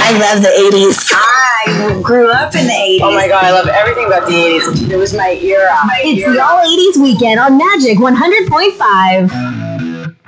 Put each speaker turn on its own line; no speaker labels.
I love the 80s.
I grew up in the 80s.
Oh my god, I love everything about the 80s. It was my era.
It's the All 80s Weekend on Magic 100.5.